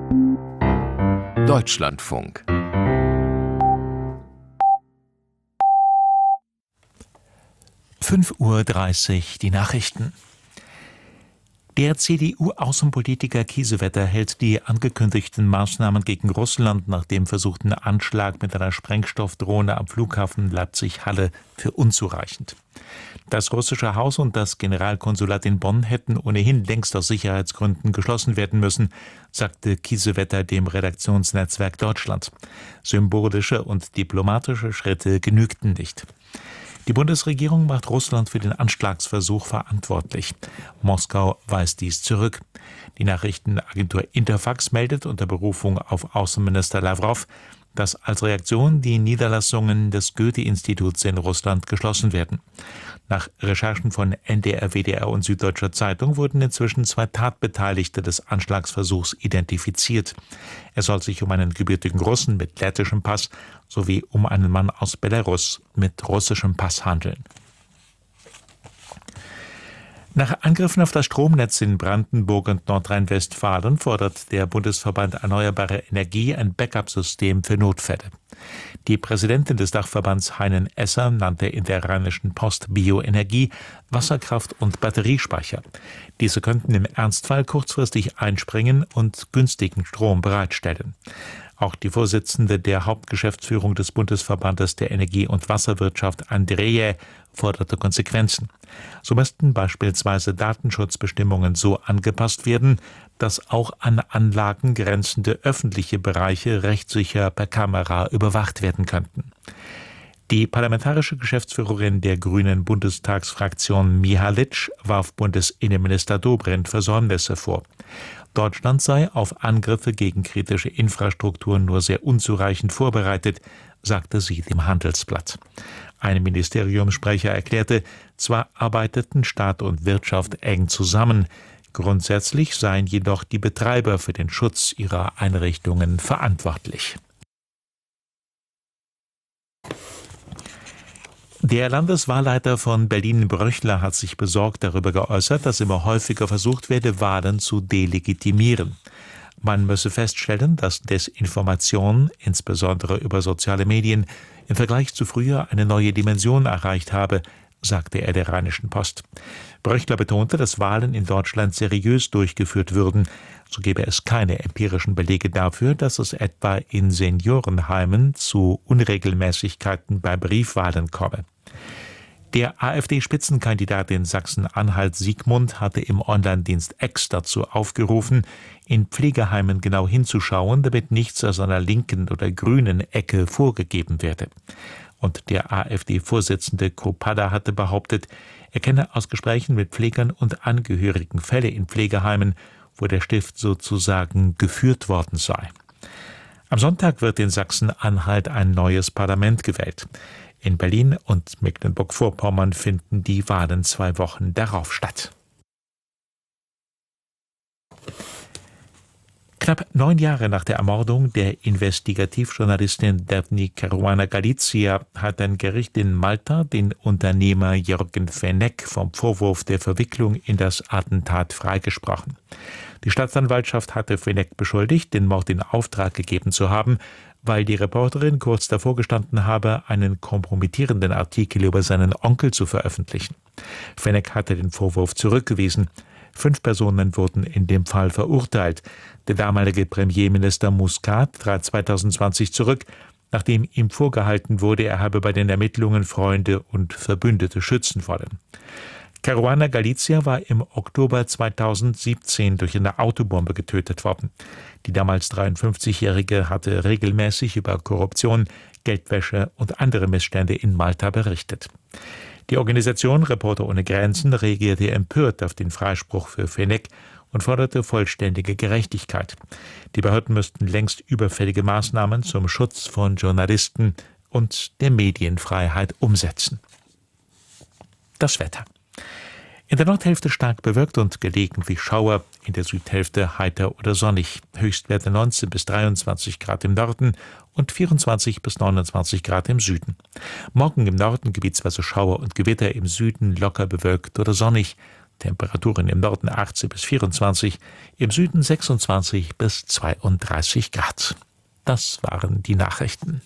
Deutschlandfunk. Uhr, die Nachrichten. Der CDU-Außenpolitiker Kiesewetter hält die angekündigten Maßnahmen gegen Russland nach dem versuchten Anschlag mit einer Sprengstoffdrohne am Flughafen Leipzig-Halle für unzureichend. Das russische Haus und das Generalkonsulat in Bonn hätten ohnehin längst aus Sicherheitsgründen geschlossen werden müssen, sagte Kiesewetter dem Redaktionsnetzwerk Deutschland. Symbolische und diplomatische Schritte genügten nicht. Die Bundesregierung macht Russland für den Anschlagsversuch verantwortlich. Moskau weist dies zurück. Die Nachrichtenagentur Interfax meldet unter Berufung auf Außenminister Lawrow, dass als Reaktion die Niederlassungen des Goethe-Instituts in Russland geschlossen werden. Nach Recherchen von NDR, WDR und Süddeutscher Zeitung wurden inzwischen 2 Tatbeteiligte des Anschlagsversuchs identifiziert. Es soll sich um einen gebürtigen Russen mit lettischem Pass sowie um einen Mann aus Belarus mit russischem Pass handeln. Nach Angriffen auf das Stromnetz in Brandenburg und Nordrhein-Westfalen fordert der Bundesverband Erneuerbare Energie ein Backup-System für Notfälle. Die Präsidentin des Dachverbands Heinen Esser nannte in der Rheinischen Post Bioenergie, Wasserkraft und Batteriespeicher. Diese könnten im Ernstfall kurzfristig einspringen und günstigen Strom bereitstellen. Auch die Vorsitzende der Hauptgeschäftsführung des Bundesverbandes der Energie- und Wasserwirtschaft, Andrea, forderte Konsequenzen. So müssten beispielsweise Datenschutzbestimmungen so angepasst werden, dass auch an Anlagen grenzende öffentliche Bereiche rechtssicher per Kamera überwacht werden könnten. Die parlamentarische Geschäftsführerin der Grünen Bundestagsfraktion Mihalic warf Bundesinnenminister Dobrindt Versäumnisse vor. Deutschland sei auf Angriffe gegen kritische Infrastrukturen nur sehr unzureichend vorbereitet, sagte sie dem Handelsblatt. Ein Ministeriumssprecher erklärte, zwar arbeiteten Staat und Wirtschaft eng zusammen, grundsätzlich seien jedoch die Betreiber für den Schutz ihrer Einrichtungen verantwortlich. Der Landeswahlleiter von Berlin-Bröchler hat sich besorgt darüber geäußert, dass immer häufiger versucht werde, Wahlen zu delegitimieren. Man müsse feststellen, dass Desinformation, insbesondere über soziale Medien, im Vergleich zu früher eine neue Dimension erreicht habe, sagte er der Rheinischen Post. Bröchler betonte, dass Wahlen in Deutschland seriös durchgeführt würden. So gebe es keine empirischen Belege dafür, dass es etwa in Seniorenheimen zu Unregelmäßigkeiten bei Briefwahlen komme. Der AfD-Spitzenkandidat in Sachsen-Anhalt Siegmund hatte im Online-Dienst X dazu aufgerufen, in Pflegeheimen genau hinzuschauen, damit nichts aus einer linken oder grünen Ecke vorgegeben werde. Und der AfD-Vorsitzende Kopada hatte behauptet, er kenne aus Gesprächen mit Pflegern und Angehörigen Fälle in Pflegeheimen, wo der Stift sozusagen geführt worden sei. Am Sonntag wird in Sachsen-Anhalt ein neues Parlament gewählt. In Berlin und Mecklenburg-Vorpommern finden die Wahlen 2 Wochen darauf statt. Knapp 9 Jahre nach der Ermordung der Investigativjournalistin Daphne Caruana Galizia hat ein Gericht in Malta den Unternehmer Jürgen Fenech vom Vorwurf der Verwicklung in das Attentat freigesprochen. Die Staatsanwaltschaft hatte Fenech beschuldigt, den Mord in Auftrag gegeben zu haben, weil die Reporterin kurz davor gestanden habe, einen kompromittierenden Artikel über seinen Onkel zu veröffentlichen. Fenech hatte den Vorwurf zurückgewiesen. 5 Personen wurden in dem Fall verurteilt. Der damalige Premierminister Muscat trat 2020 zurück, nachdem ihm vorgehalten wurde, er habe bei den Ermittlungen Freunde und Verbündete schützen wollen. Caruana Galizia war im Oktober 2017 durch eine Autobombe getötet worden. Die damals 53-Jährige hatte regelmäßig über Korruption, Geldwäsche und andere Missstände in Malta berichtet. Die Organisation Reporter ohne Grenzen reagierte empört auf den Freispruch für Fenech und forderte vollständige Gerechtigkeit. Die Behörden müssten längst überfällige Maßnahmen zum Schutz von Journalisten und der Medienfreiheit umsetzen. Das Wetter. In der Nordhälfte stark bewölkt und gelegentlich Schauer, in der Südhälfte heiter oder sonnig. Höchstwerte 19 bis 23 Grad im Norden und 24 bis 29 Grad im Süden. Morgen im Norden gebietsweise Schauer und Gewitter, im Süden locker bewölkt oder sonnig. Temperaturen im Norden 18 bis 24, im Süden 26 bis 32 Grad. Das waren die Nachrichten.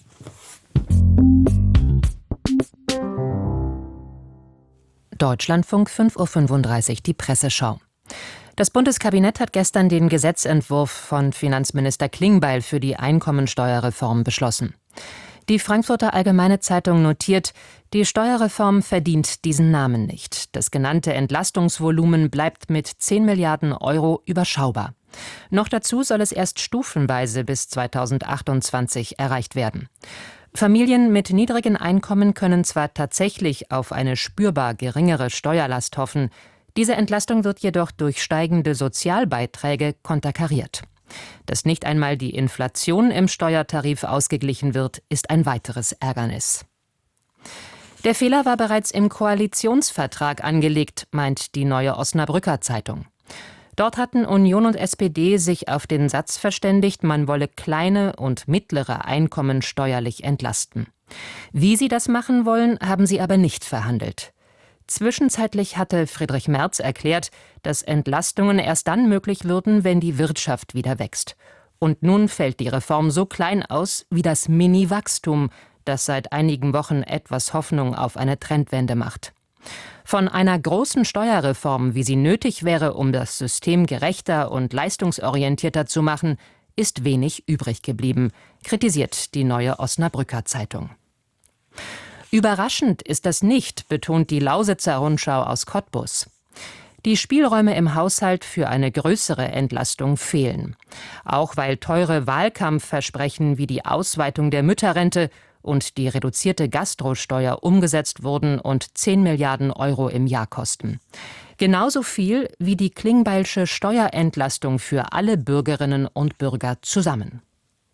Deutschlandfunk 5:35 Uhr, die Presseschau. Das Bundeskabinett hat gestern den Gesetzentwurf von Finanzminister Klingbeil für die Einkommensteuerreform beschlossen. Die Frankfurter Allgemeine Zeitung notiert, die Steuerreform verdient diesen Namen nicht. Das genannte Entlastungsvolumen bleibt mit 10 Milliarden Euro überschaubar. Noch dazu soll es erst stufenweise bis 2028 erreicht werden. Familien mit niedrigen Einkommen können zwar tatsächlich auf eine spürbar geringere Steuerlast hoffen, diese Entlastung wird jedoch durch steigende Sozialbeiträge konterkariert. Dass nicht einmal die Inflation im Steuertarif ausgeglichen wird, ist ein weiteres Ärgernis. Der Fehler war bereits im Koalitionsvertrag angelegt, meint die Neue Osnabrücker Zeitung. Dort hatten Union und SPD sich auf den Satz verständigt, man wolle kleine und mittlere Einkommen steuerlich entlasten. Wie sie das machen wollen, haben sie aber nicht verhandelt. Zwischenzeitlich hatte Friedrich Merz erklärt, dass Entlastungen erst dann möglich würden, wenn die Wirtschaft wieder wächst. Und nun fällt die Reform so klein aus wie das Mini-Wachstum, das seit einigen Wochen etwas Hoffnung auf eine Trendwende macht. Von einer großen Steuerreform, wie sie nötig wäre, um das System gerechter und leistungsorientierter zu machen, ist wenig übrig geblieben, kritisiert die Neue Osnabrücker Zeitung. Überraschend ist das nicht, betont die Lausitzer Rundschau aus Cottbus. Die Spielräume im Haushalt für eine größere Entlastung fehlen. Auch weil teure Wahlkampfversprechen wie die Ausweitung der Mütterrente und die reduzierte Gastrosteuer umgesetzt wurden und 10 Milliarden Euro im Jahr kosten. Genauso viel wie die Klingbeilsche Steuerentlastung für alle Bürgerinnen und Bürger zusammen.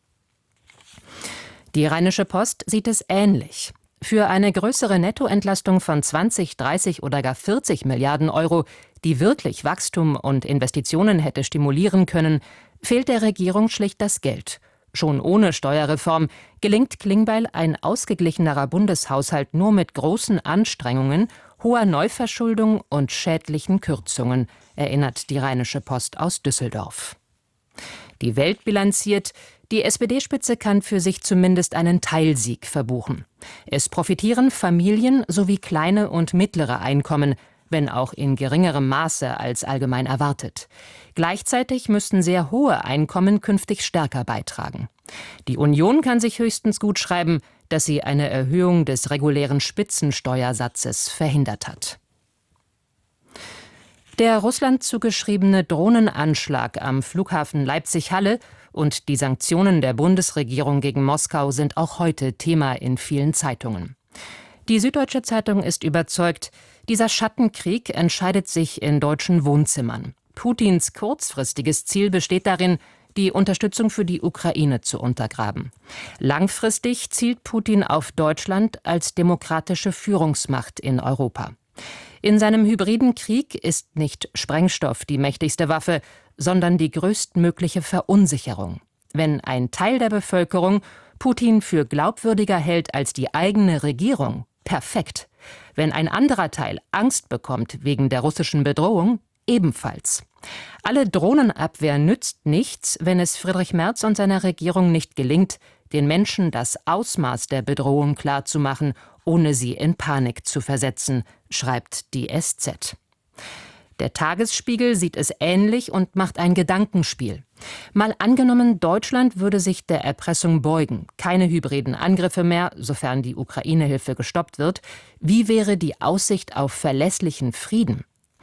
Die Rheinische Post sieht es ähnlich. Für eine größere Nettoentlastung von 20, 30 oder gar 40 Milliarden Euro, die wirklich Wachstum und Investitionen hätte stimulieren können, fehlt der Regierung schlicht das Geld. Schon ohne Steuerreform gelingt Klingbeil ein ausgeglichenerer Bundeshaushalt nur mit großen Anstrengungen, hoher Neuverschuldung und schädlichen Kürzungen, erinnert die Rheinische Post aus Düsseldorf. Die Welt bilanziert, die SPD-Spitze kann für sich zumindest einen Teilsieg verbuchen. Es profitieren Familien sowie kleine und mittlere Einkommen, wenn auch in geringerem Maße als allgemein erwartet. Gleichzeitig müssten sehr hohe Einkommen künftig stärker beitragen. Die Union kann sich höchstens gutschreiben, dass sie eine Erhöhung des regulären Spitzensteuersatzes verhindert hat. Der Russland zugeschriebene Drohnenanschlag am Flughafen Leipzig-Halle und die Sanktionen der Bundesregierung gegen Moskau sind auch heute Thema in vielen Zeitungen. Die Süddeutsche Zeitung ist überzeugt, dieser Schattenkrieg entscheidet sich in deutschen Wohnzimmern. Putins kurzfristiges Ziel besteht darin, die Unterstützung für die Ukraine zu untergraben. Langfristig zielt Putin auf Deutschland als demokratische Führungsmacht in Europa. In seinem hybriden Krieg ist nicht Sprengstoff die mächtigste Waffe, sondern die größtmögliche Verunsicherung. Wenn ein Teil der Bevölkerung Putin für glaubwürdiger hält als die eigene Regierung, perfekt. Wenn ein anderer Teil Angst bekommt wegen der russischen Bedrohung, ebenfalls. Alle Drohnenabwehr nützt nichts, wenn es Friedrich Merz und seiner Regierung nicht gelingt, den Menschen das Ausmaß der Bedrohung klarzumachen, ohne sie in Panik zu versetzen, schreibt die SZ. Der Tagesspiegel sieht es ähnlich und macht ein Gedankenspiel. Mal angenommen, Deutschland würde sich der Erpressung beugen, keine hybriden Angriffe mehr, sofern die Ukraine-Hilfe gestoppt wird. Wie wäre die Aussicht auf verlässlichen Frieden?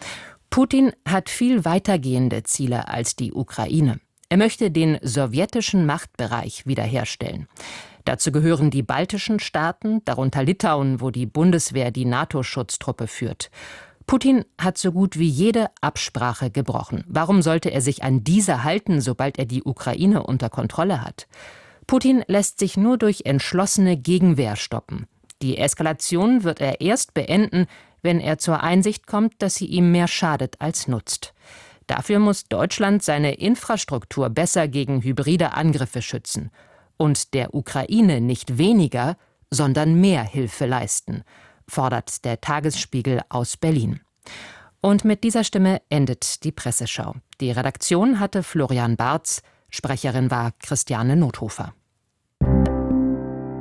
Putin hat viel weitergehende Ziele als die Ukraine. Er möchte den sowjetischen Machtbereich wiederherstellen. Dazu gehören die baltischen Staaten, darunter Litauen, wo die Bundeswehr die NATO-Schutztruppe führt. Putin hat so gut wie jede Absprache gebrochen. Warum sollte er sich an diese halten, sobald er die Ukraine unter Kontrolle hat? Putin lässt sich nur durch entschlossene Gegenwehr stoppen. Die Eskalation wird er erst beenden, wenn er zur Einsicht kommt, dass sie ihm mehr schadet als nutzt. Dafür muss Deutschland seine Infrastruktur besser gegen hybride Angriffe schützen und der Ukraine nicht weniger, sondern mehr Hilfe leisten, fordert der Tagesspiegel aus Berlin. Und mit dieser Stimme endet die Presseschau. Die Redaktion hatte Florian Barz, Sprecherin war Christiane Nothofer.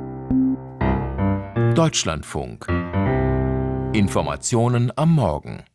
Deutschlandfunk. Informationen am Morgen.